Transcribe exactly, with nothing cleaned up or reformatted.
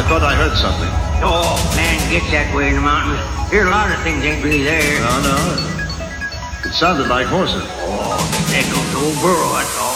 thought I heard something. Oh, man gets that way in the mountains. Hear a lot of things ain't really there. No, no. It sounded like horses. Oh, that goes to old burro, that's all.